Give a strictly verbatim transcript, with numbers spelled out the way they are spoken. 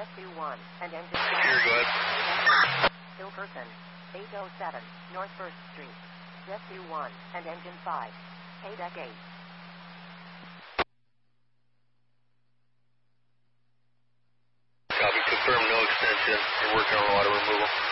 Jet two one and engine Here, go ahead. Hill Person, eight oh seven, North First Street. Jet two one and engine five. K deck eight. Copy, confirm no extension. You're working on water removal.